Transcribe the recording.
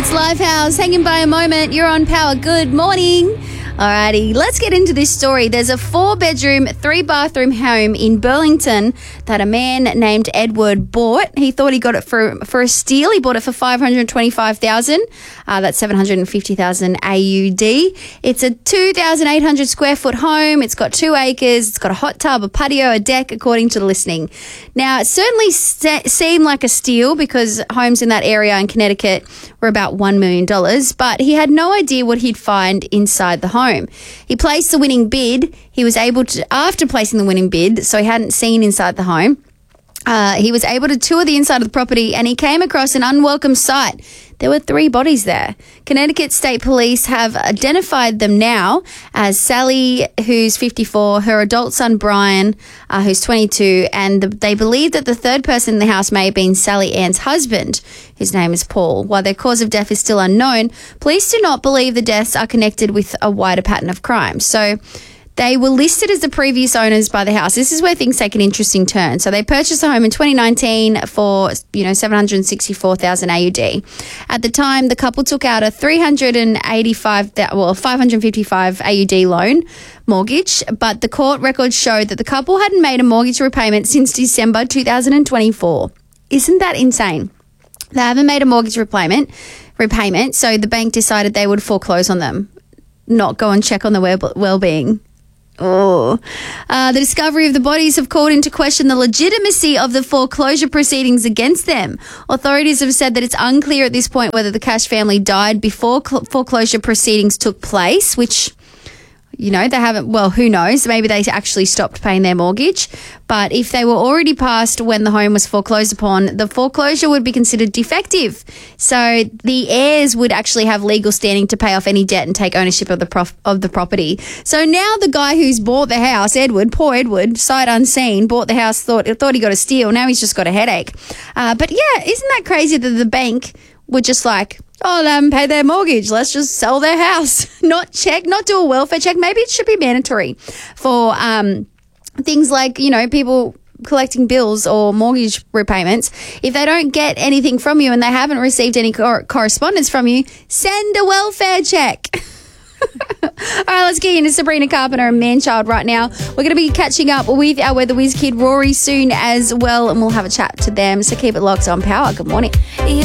It's Lifehouse, hanging by a moment. You're on Power. Good morning. Alrighty, let's get into this story. There's a 4-bedroom, 3-bathroom home in Burlington that a man named Edward bought. He thought he got it for a steal. He bought it for $525,000. That's 750,000 AUD. It's a 2,800 square foot home. It's got 2 acres. It's got a hot tub, a patio, a deck, according to the listing. Now, it certainly seemed like a steal because homes in that area in Connecticut were about $1 million, but he had no idea what he'd find inside the home. He placed the winning bid. He was able to, after placing the winning bid, so he hadn't seen inside the home, he was able to tour the inside of the property and he came across an unwelcome sight. There were 3 bodies there. Connecticut State Police have identified them now as Sally, who's 54, her adult son Brian, who's 22, and they believe that the third person in the house may have been Sally Ann's husband, whose name is Paul. While their cause of death is still unknown, police do not believe the deaths are connected with a wider pattern of crime. So they were listed as the previous owners by the house. This is where things take an interesting turn. So they purchased the home in 2019 for, 764,000 AUD. At the time, the couple took out a 555 AUD loan mortgage, but the court records showed that the couple hadn't made a mortgage repayment since December 2024. Isn't that insane? They haven't made a mortgage repayment, so the bank decided they would foreclose on them, not go and check on their well-being. The discovery of the bodies have called into question the legitimacy of the foreclosure proceedings against them. Authorities have said that it's unclear at this point whether the Cash family died before foreclosure proceedings took place, which, they haven't, well, who knows? Maybe they actually stopped paying their mortgage. But if they were already passed when the home was foreclosed upon, the foreclosure would be considered defective. So the heirs would actually have legal standing to pay off any debt and take ownership of the property. So now the guy who's bought the house, poor Edward, sight unseen, bought the house, thought he got a steal. Now he's just got a headache. But yeah, isn't that crazy that the bank would just they haven't paid their mortgage, let's just sell their house. Not do a welfare check. Maybe it should be mandatory for things like, people collecting bills or mortgage repayments. If they don't get anything from you and they haven't received any correspondence from you, send a welfare check. All right, let's get into Sabrina Carpenter and Manchild right now. We're going to be catching up with our Weather Whiz kid Rory soon as well, and we'll have a chat to them. So keep it locked on Power. Good morning.